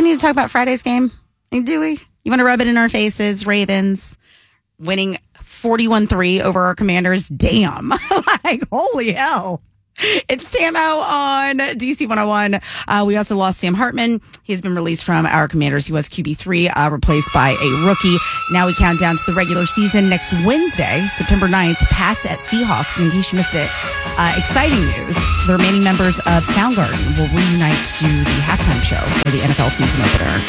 need to talk about Friday's game? Do we? You want to rub it in our faces? Ravens winning 41-3 over our Commanders. Damn. Like, holy hell. It's Tamo on DC 101. We also lost Sam Hartman. He has been released from our Commanders. He was QB3, replaced by a rookie. Now we count down to the regular season next Wednesday, September 9th. Pats at Seahawks. In case you missed it, exciting news. The remaining members of Soundgarden will reunite to do the halftime show for the NFL season opener.